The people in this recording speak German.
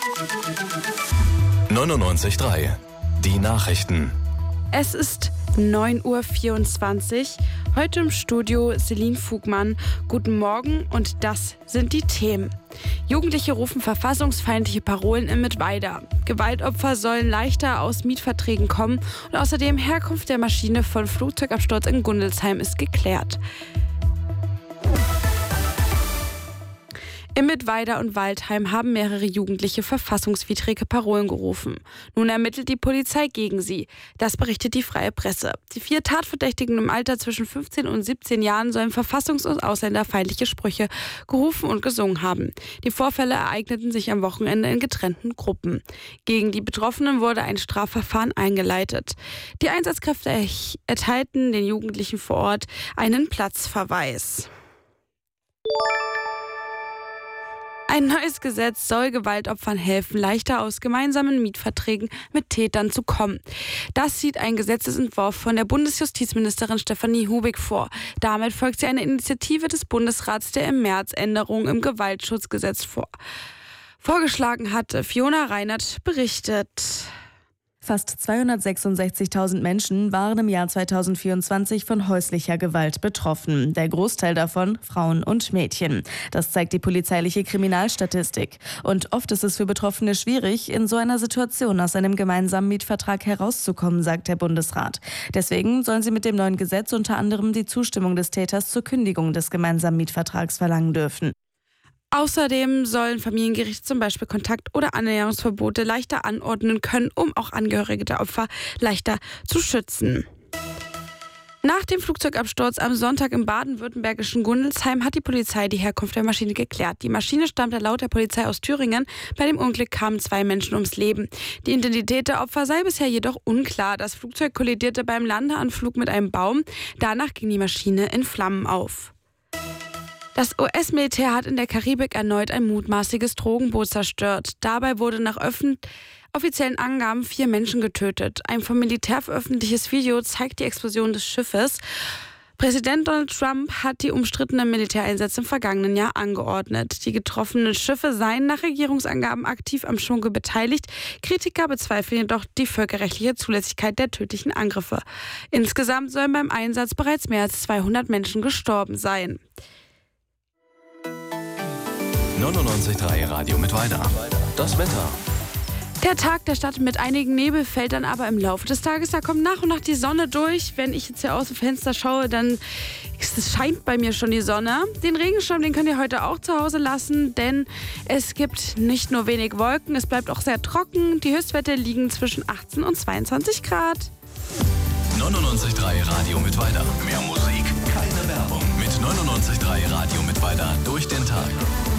99.3 Die Nachrichten. Es ist 9.24 Uhr. Heute im Studio Celine Fugmann. Guten Morgen und das sind die Themen. Jugendliche rufen verfassungsfeindliche Parolen in Mittweida. Gewaltopfer sollen leichter aus Mietverträgen kommen und außerdem Herkunft der Maschine von Flugzeugabsturz in Gundelsheim ist geklärt. In Mittweida und Waldheim haben mehrere Jugendliche verfassungswidrige Parolen gerufen. Nun ermittelt die Polizei gegen sie. Das berichtet die Freie Presse. Die 4 Tatverdächtigen im Alter zwischen 15 und 17 Jahren sollen verfassungs- und ausländerfeindliche Sprüche gerufen und gesungen haben. Die Vorfälle ereigneten sich am Wochenende in getrennten Gruppen. Gegen die Betroffenen wurde ein Strafverfahren eingeleitet. Die Einsatzkräfte erteilten den Jugendlichen vor Ort einen Platzverweis. Ein neues Gesetz soll Gewaltopfern helfen, leichter aus gemeinsamen Mietverträgen mit Tätern zu kommen. Das sieht ein Gesetzesentwurf von der Bundesjustizministerin Stefanie Hubig vor. Damit folgt sie einer Initiative des Bundesrats, der im März Änderungen im Gewaltschutzgesetz vorgeschlagen hatte. Fiona Reinert berichtet. Fast 266.000 Menschen waren im Jahr 2024 von häuslicher Gewalt betroffen. Der Großteil davon Frauen und Mädchen. Das zeigt die polizeiliche Kriminalstatistik. Und oft ist es für Betroffene schwierig, in so einer Situation aus einem gemeinsamen Mietvertrag herauszukommen, sagt der Bundesrat. Deswegen sollen sie mit dem neuen Gesetz unter anderem die Zustimmung des Täters zur Kündigung des gemeinsamen Mietvertrags verlangen dürfen. Außerdem sollen Familiengerichte zum Beispiel Kontakt- oder Annäherungsverbote leichter anordnen können, um auch Angehörige der Opfer leichter zu schützen. Nach dem Flugzeugabsturz am Sonntag im baden-württembergischen Gundelsheim hat die Polizei die Herkunft der Maschine geklärt. Die Maschine stammte laut der Polizei aus Thüringen. Bei dem Unglück kamen 2 Menschen ums Leben. Die Identität der Opfer sei bisher jedoch unklar. Das Flugzeug kollidierte beim Landeanflug mit einem Baum. Danach ging die Maschine in Flammen auf. Das US-Militär hat in der Karibik erneut ein mutmaßliches Drogenboot zerstört. Dabei wurde nach offiziellen Angaben 4 Menschen getötet. Ein vom Militär veröffentlichtes Video zeigt die Explosion des Schiffes. Präsident Donald Trump hat die umstrittenen Militäreinsätze im vergangenen Jahr angeordnet. Die getroffenen Schiffe seien nach Regierungsangaben aktiv am Schwunge beteiligt. Kritiker bezweifeln jedoch die völkerrechtliche Zulässigkeit der tödlichen Angriffe. Insgesamt sollen beim Einsatz bereits mehr als 200 Menschen gestorben sein. 99.3 Radio Mittweida. Das Wetter. Der Tag, der startet mit einigen Nebelfeldern, aber im Laufe des Tages, da kommt nach und nach die Sonne durch. Wenn ich jetzt hier aus dem Fenster schaue, dann scheint bei mir schon die Sonne. Den Regenschirm, den könnt ihr heute auch zu Hause lassen, denn es gibt nicht nur wenig Wolken, es bleibt auch sehr trocken. Die Höchstwerte liegen zwischen 18 und 22 Grad. 99.3 Radio Mittweida. Mehr Musik, keine Werbung. Mit 99.3 Radio Mittweida durch den Tag.